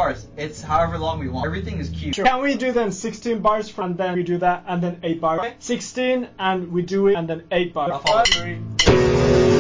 bars. It's however long we want. Everything is cute. Sure. Can we do then 16 bars and then we do that and then 8 bars? Okay. 16 and we do it and then 8 bars. I'll follow.